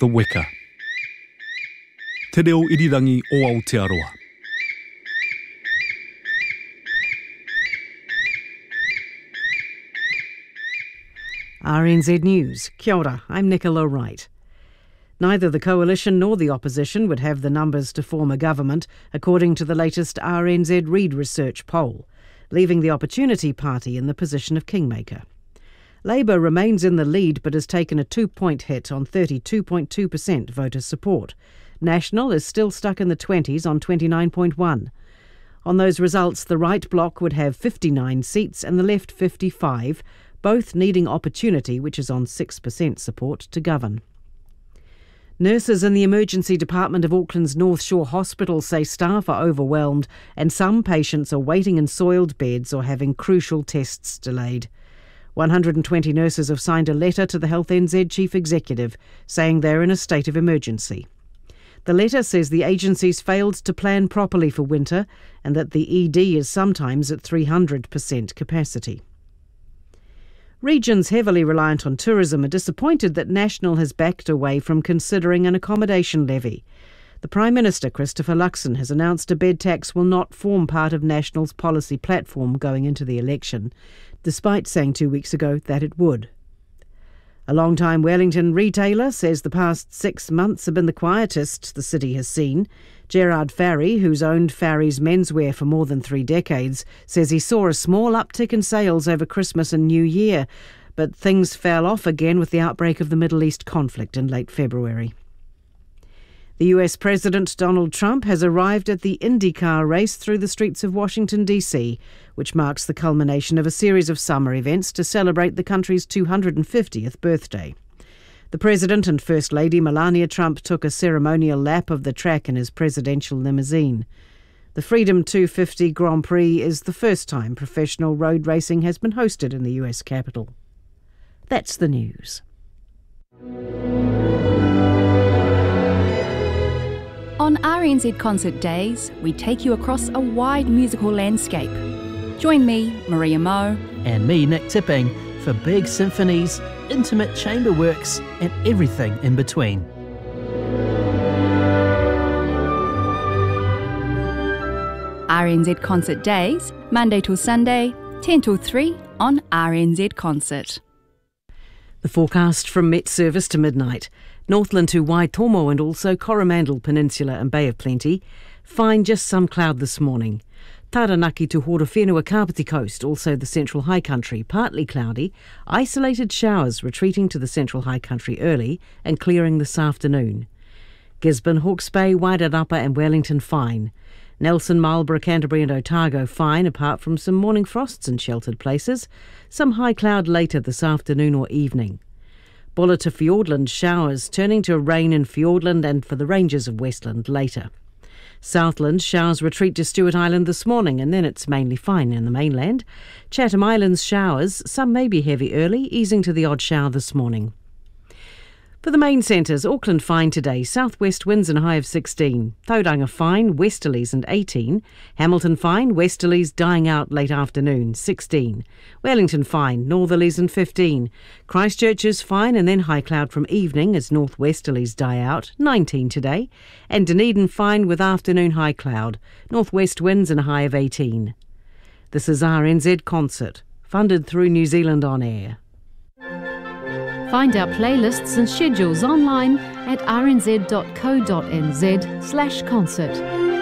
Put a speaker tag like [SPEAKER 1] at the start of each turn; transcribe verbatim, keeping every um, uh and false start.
[SPEAKER 1] The Weka. Te reo irirangi o Aotearoa.
[SPEAKER 2] R N Z News. Kia ora, I'm Nicola Wright. Neither the coalition nor the opposition would have the numbers to form a government, according to the latest R N Z Reid Research poll, leaving the Opportunity Party in the position of kingmaker. Labour remains in the lead but has taken a two-point hit on thirty-two point two percent voter support. National is still stuck in the twenties on twenty-nine point one. On those results, the right bloc would have fifty-nine seats and the left fifty-five, both needing Opportunity, which is on six percent support, to govern. Nurses in the emergency department of Auckland's North Shore Hospital say staff are overwhelmed and some patients are waiting in soiled beds or having crucial tests delayed. one hundred twenty nurses have signed a letter to the Health N Z Chief Executive saying they're in a state of emergency. The letter says the agency's failed to plan properly for winter and that the E D is sometimes at three hundred percent capacity. Regions heavily reliant on tourism are disappointed that National has backed away from considering an accommodation levy. The Prime Minister, Christopher Luxon, has announced a bed tax will not form part of National's policy platform going into the election, despite saying two weeks ago that it would. A long-time Wellington retailer says the past six months have been the quietest the city has seen. Gerard Farry, who's owned Farry's menswear for more than three decades, says he saw a small uptick in sales over Christmas and New Year, but things fell off again with the outbreak of the Middle East conflict in late February. The U S President Donald Trump has arrived at the IndyCar race through the streets of Washington, D C, which marks the culmination of a series of summer events to celebrate the country's two hundred fiftieth birthday. The President and First Lady Melania Trump took a ceremonial lap of the track in his presidential limousine. The Freedom two fifty Grand Prix is the first time professional road racing has been hosted in the U S capital. That's the news.
[SPEAKER 3] On R N Z Concert Days, we take you across a wide musical landscape. Join me, Maria Moe,
[SPEAKER 4] and me, Nick Tipping, for big symphonies, intimate chamber works, and everything in between.
[SPEAKER 3] R N Z Concert Days, Monday till Sunday, ten till three on R N Z Concert.
[SPEAKER 2] The forecast from Met Service to midnight. Northland to Waitomo and also Coromandel Peninsula and Bay of Plenty. Fine, just some cloud this morning. Taranaki to Horowhenua Kapiti Coast, also the Central High Country, partly cloudy. Isolated showers retreating to the Central High Country early and clearing this afternoon. Gisborne, Hawke's Bay, Wairarapa and Wellington fine. Nelson, Marlborough, Canterbury and Otago fine, apart from some morning frosts in sheltered places. Some high cloud later this afternoon or evening. Bulla to Fiordland showers, turning to rain in Fiordland and for the ranges of Westland later. Southland showers retreat to Stewart Island this morning and then it's mainly fine in the mainland. Chatham Islands showers, some may be heavy early, easing to the odd shower this morning. For the main centres, Auckland fine today, southwest winds and high of sixteen. Tauranga fine, westerlies and eighteen. Hamilton fine, westerlies dying out late afternoon, sixteen. Wellington fine, northerlies and fifteen. Christchurch is fine and then high cloud from evening as northwesterlies die out, nineteen today. And Dunedin fine with afternoon high cloud, northwest winds and a high of eighteen. This is R N Z Concert, funded through New Zealand On Air.
[SPEAKER 5] Find our playlists and schedules online at r n z dot co dot n z slash concert.